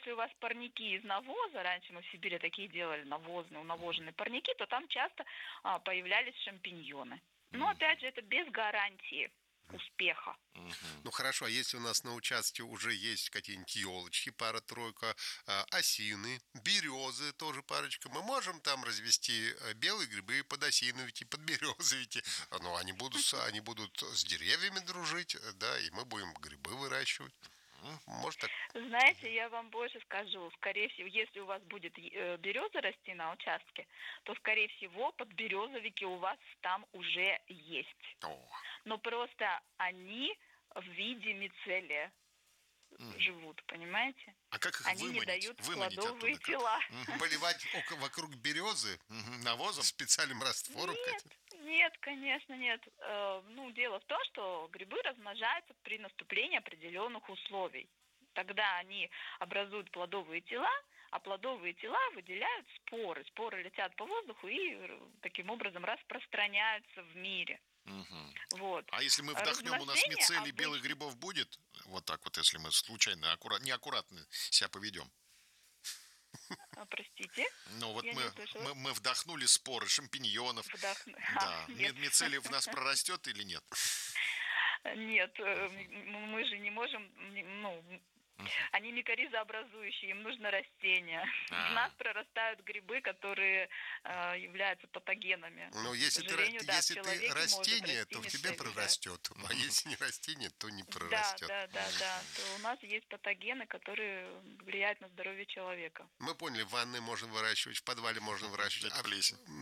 если у вас парники из навоза, раньше мы в Сибири такие делали навозные парники, то там часто появлялись шампиньоны. Но опять же, это без гарантии успеха. Ну хорошо, а если у нас на участке уже есть какие-нибудь елочки, пара-тройка, осины, березы тоже парочка, мы можем там развести белые грибы, подосиновики, подберезовики, но они будут с деревьями дружить, да, и мы будем грибы выращивать. Может так? Знаете, я вам больше скажу. Скорее всего, если у вас будет береза расти на участке, то, скорее всего, подберезовики у вас там уже есть. О. Но просто они в виде мицелия живут, понимаете? А как их Они не дают выманить плодовые оттуда тела. Поливать вокруг березы навозом? специальным раствором? Нет, конечно, нет. Дело в том, что грибы размножаются при наступлении определенных условий. Тогда они образуют плодовые тела, а плодовые тела выделяют споры. Споры летят по воздуху и таким образом распространяются в мире. Вот. А если мы вдохнем, у нас мицелий белых грибов будет? Вот так вот, если мы случайно неаккуратно себя поведем. Простите? Ну вот мы вдохнули споры шампиньонов. Да. Мицелий в нас прорастет или нет? Нет, мы же не можем, они микоризообразующие, им нужно растение. В нас прорастают грибы, которые являются патогенами. Ну, если ты растение, то в тебе прорастет. А если не растение, то не прорастет. Да. То у нас есть патогены, которые влияют на здоровье человека. Мы поняли, в ванной можно выращивать, в подвале можно выращивать. Плесень.